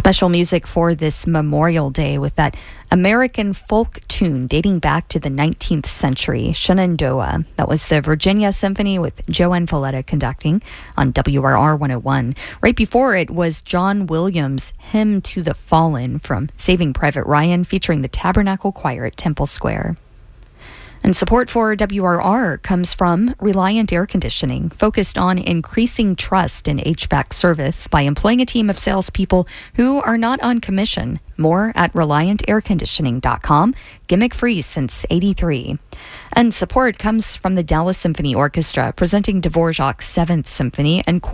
Special music for this Memorial Day with that American folk tune dating back to the 19th century, Shenandoah. That was the Virginia Symphony with Joanne Valletta conducting on WRR 101. Right before it was John Williams' Hymn to the Fallen from Saving Private Ryan, featuring the Tabernacle Choir at Temple Square. And support for WRR comes from Reliant Air Conditioning, focused on increasing trust in HVAC service by employing a team of salespeople who are not on commission. More at ReliantAirConditioning.com. Gimmick free since '83. And support comes from the Dallas Symphony Orchestra, presenting Dvorak's 7th Symphony and